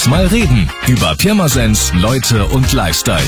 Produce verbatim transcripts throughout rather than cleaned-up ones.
Lass mal reden über Pirmasens, Leute und Lifestyle.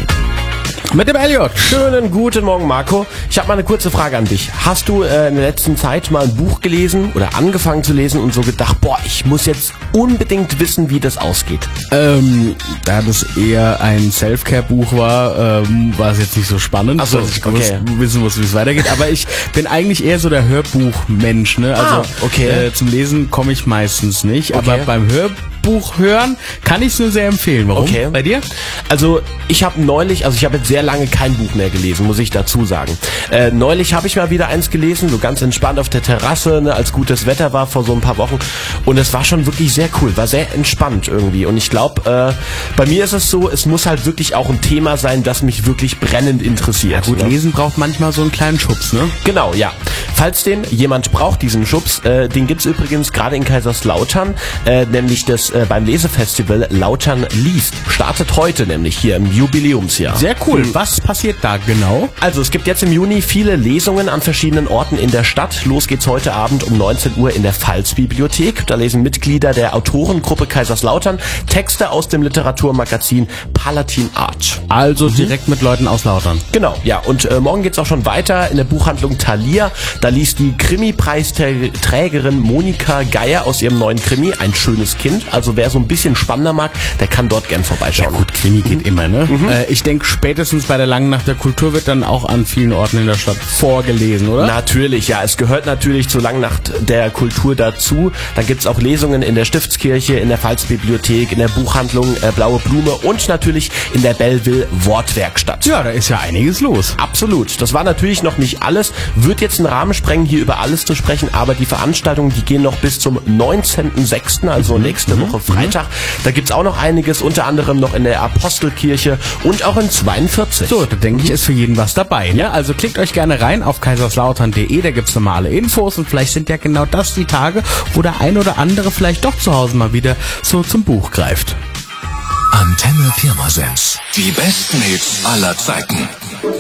Mit dem Elliot. Schönen guten Morgen, Marco. Ich habe mal eine kurze Frage an dich. Hast du äh, in der letzten Zeit mal ein Buch gelesen oder angefangen zu lesen und so gedacht, boah, ich muss jetzt unbedingt wissen, wie das ausgeht? Ähm, da das eher ein Self-Care-Buch war, ähm, war es jetzt nicht so spannend, Ach so, dass ich okay. gewusst, wissen muss, wie es weitergeht. Aber ich bin eigentlich eher so der Hörbuchmensch, ne? Also Ah, okay. äh, zum Lesen komme ich meistens nicht, Okay. aber beim Hörbuch hören kann ich es nur sehr empfehlen. Warum? Okay. Bei dir? Also ich habe neulich, also ich habe jetzt sehr lange kein Buch mehr gelesen, muss ich dazu sagen. Äh, neulich habe ich mal wieder eins gelesen, so ganz entspannt auf der Terrasse, ne, als gutes Wetter war vor so ein paar Wochen. Und es war schon wirklich sehr cool, war sehr entspannt irgendwie. Und ich glaube, äh, bei mir ist es so, es muss halt wirklich auch ein Thema sein, das mich wirklich brennend interessiert. Gut, ne? Lesen braucht manchmal so einen kleinen Schubs, ne? Genau, ja. Falls den jemand braucht, diesen Schubs, äh, den gibt's übrigens gerade in Kaiserslautern, äh, nämlich das äh, beim Lesefestival Lautern liest. Startet heute nämlich hier im Jubiläumsjahr. Sehr cool. Was passiert da genau? Also es gibt jetzt im Juni viele Lesungen an verschiedenen Orten in der Stadt. Los geht's heute Abend um neunzehn Uhr in der Pfalz-Bibliothek. Da lesen Mitglieder der Autorengruppe Kaiserslautern Texte aus dem Literaturmagazin Palatin Art. Also direkt mit Leuten aus Lautern. Genau, ja. Und äh, morgen geht's auch schon weiter in der Buchhandlung Thalia. Da liest die Krimi-Preisträgerin Monika Geier aus ihrem neuen Krimi Ein schönes Kind. Also wer so ein bisschen spannender mag, der kann dort gern vorbeischauen. Ja gut, Krimi geht immer, ne? Äh, ich denke, spätestens bei der langen Nacht der Kultur wird dann auch an vielen Orten in der Stadt vorgelesen, oder? Natürlich, ja. Es gehört natürlich zur Langnacht der Kultur dazu. Da gibt's auch Lesungen in der Stiftskirche, in der Pfalzbibliothek, in der Buchhandlung äh, Blaue Blume und natürlich in der Belleville Wortwerkstatt. Ja, da ist ja einiges los. Absolut. Das war natürlich noch nicht alles. Wird jetzt einen Rahmen sprengen, hier über alles zu sprechen, aber die Veranstaltungen, die gehen noch bis zum neunzehnten sechsten, also nächste Woche Freitag. Da gibt's auch noch einiges, unter anderem noch in der Apostelkirche und auch in zweiundvierzig. So, da denke ich, ist für jeden was dabei, ne? Also klickt euch gerne rein auf kaiserslautern punkt de, da gibt's normale Infos und vielleicht sind ja genau das die Tage, wo der ein oder andere vielleicht doch zu Hause mal wieder so zum Buch greift. Antenne Pirmasens. Die besten Hits aller Zeiten.